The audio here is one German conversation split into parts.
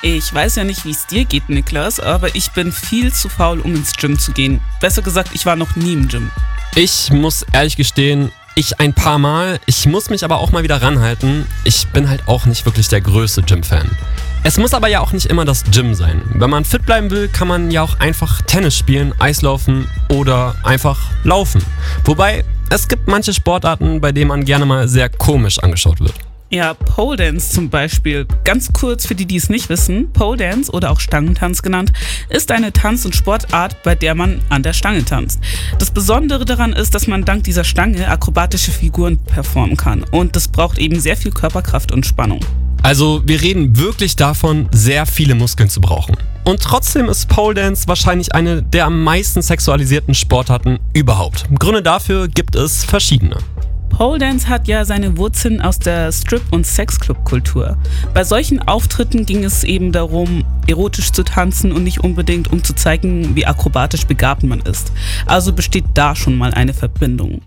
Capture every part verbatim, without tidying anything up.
Ich weiß ja nicht, wie es dir geht, Niklas, aber ich bin viel zu faul, um ins Gym zu gehen. Besser gesagt, ich war noch nie im Gym. Ich muss ehrlich gestehen, ich ein paar Mal. Ich muss mich aber auch mal wieder ranhalten. Ich bin halt auch nicht wirklich der größte Gym-Fan. Es muss aber ja auch nicht immer das Gym sein. Wenn man fit bleiben will, kann man ja auch einfach Tennis spielen, Eislaufen oder einfach laufen. Wobei, es gibt manche Sportarten, bei denen man gerne mal sehr komisch angeschaut wird. Ja, Pole Dance zum Beispiel. Ganz kurz für die, die es nicht wissen, Pole Dance oder auch Stangentanz genannt, ist eine Tanz- und Sportart, bei der man an der Stange tanzt. Das Besondere daran ist, dass man dank dieser Stange akrobatische Figuren performen kann. Und das braucht eben sehr viel Körperkraft und Spannung. Also wir reden wirklich davon, sehr viele Muskeln zu brauchen. Und trotzdem ist Pole Dance wahrscheinlich eine der am meisten sexualisierten Sportarten überhaupt. Gründe dafür gibt es verschiedene. Pole Dance hat ja seine Wurzeln aus der Strip- und Sexclub-Kultur. Bei solchen Auftritten ging es eben darum, erotisch zu tanzen und nicht unbedingt, um zu zeigen, wie akrobatisch begabt man ist. Also besteht da schon mal eine Verbindung.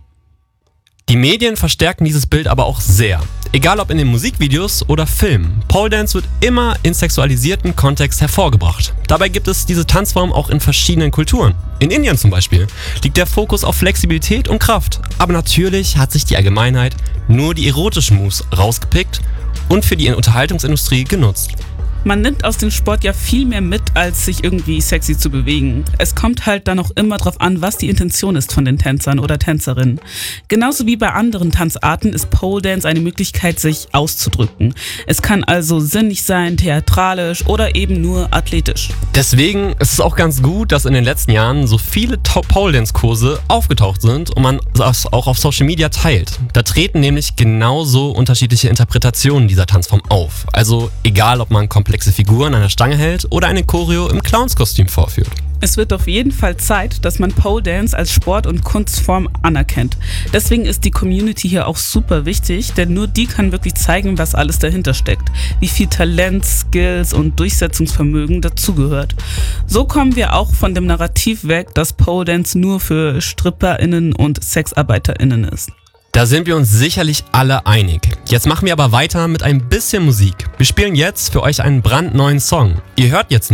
Die Medien verstärken dieses Bild aber auch sehr. Egal ob in den Musikvideos oder Filmen. Pole Dance wird immer in sexualisierten Kontext hervorgebracht. Dabei gibt es diese Tanzform auch in verschiedenen Kulturen. In Indien zum Beispiel liegt der Fokus auf Flexibilität und Kraft. Aber natürlich hat sich die Allgemeinheit nur die erotischen Moves rausgepickt und für die Unterhaltungsindustrie genutzt. Man nimmt aus dem Sport ja viel mehr mit, als sich irgendwie sexy zu bewegen. Es kommt halt dann auch immer drauf an, was die Intention ist von den Tänzern oder Tänzerinnen. Genauso wie bei anderen Tanzarten ist Pole Dance eine Möglichkeit, sich auszudrücken. Es kann also sinnig sein, theatralisch oder eben nur athletisch. Deswegen ist es auch ganz gut, dass in den letzten Jahren so viele Pole Dance Kurse aufgetaucht sind und man das auch auf Social Media teilt. Da treten nämlich genauso unterschiedliche Interpretationen dieser Tanzform auf. Also egal, ob man komplett komplexe Figuren an der Stange hält oder eine Choreo im Clownskostüm vorführt. Es wird auf jeden Fall Zeit, dass man Pole Dance als Sport- und Kunstform anerkennt. Deswegen ist die Community hier auch super wichtig, denn nur die kann wirklich zeigen, was alles dahinter steckt, wie viel Talent, Skills und Durchsetzungsvermögen dazugehört. So kommen wir auch von dem Narrativ weg, dass Pole Dance nur für StripperInnen und SexarbeiterInnen ist. Da sind wir uns sicherlich alle einig. Jetzt machen wir aber weiter mit ein bisschen Musik. Wir spielen jetzt für euch einen brandneuen Song. Ihr hört jetzt